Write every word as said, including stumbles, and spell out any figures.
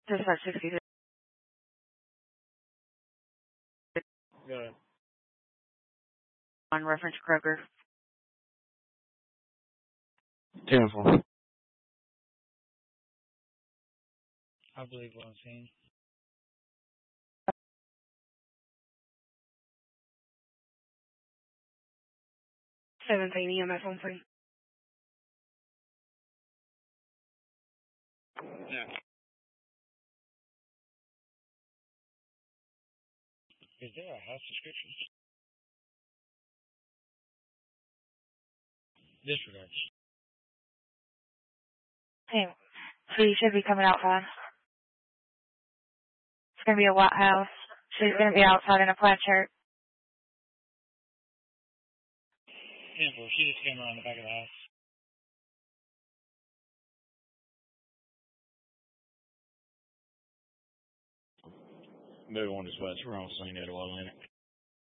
Just at sixty-six. Go ahead. On reference Kroger. ten four. I believe what I'm seeing. seventeen E M S on scene. Yeah. Is there a house description? Disregards. Hey, so you should be coming outside. It's gonna be a white house. She's gonna be outside in a plaid shirt. Simple. She just came around the back of the house. Move on this way. It's wrong scene at Atlantic.